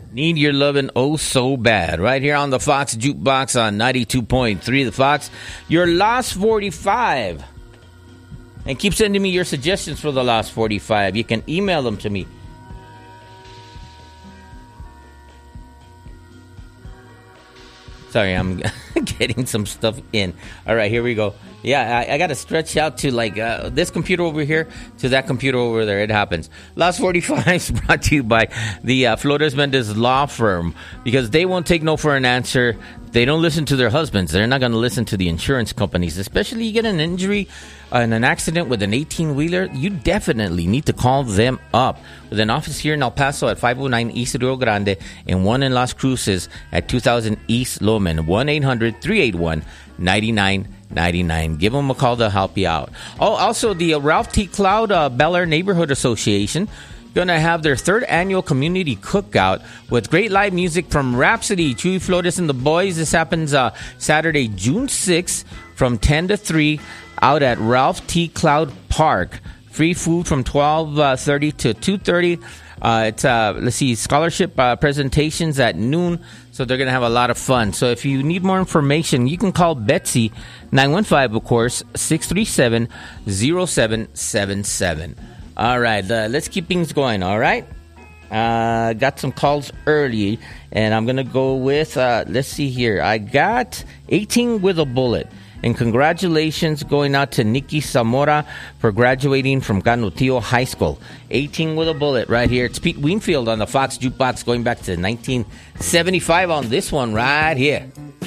Need your loving oh so bad. Right here on the Fox Jukebox on 92.3 The Fox. Your Lost 45. And keep sending me your suggestions for the Lost 45. You can email them to me. Sorry, I'm getting some stuff in. All right, here we go. Yeah, I got to stretch out to like this computer over here to that computer over there. It happens. Last 45 is brought to you by the Flores Mendez Law Firm, because they won't take no for an answer. They don't listen to their husbands. They're not going to listen to the insurance companies. Especially you get an injury in an accident with an 18-wheeler, you definitely need to call them up. With an office here in El Paso at 509 East Rio Grande and one in Las Cruces at 2000 East Loman. 1-800-381-9999. Give them a call to help you out. Oh, also the Ralph T. Cloud Bel Air Neighborhood Association going to have their third annual community cookout with great live music from Rhapsody, Chuy Flores and the Boys. This happens Saturday, June 6th from 10 to 3 out at Ralph T. Cloud Park. Free food from 12:30 to 2:30. It's let's see, scholarship presentations at noon. So they're going to have a lot of fun. So if you need more information, you can call Betsy, 915, of course, 637-0777. All right, let's keep things going, all right? Got some calls early, and I'm going to go with, let's see here. I got 18 with a bullet. And congratulations going out to Nikki Zamora for graduating from Canutillo High School. 18 with a bullet right here. It's Pete Wingfield on the Fox Jukebox going back to 1975 on this one right here.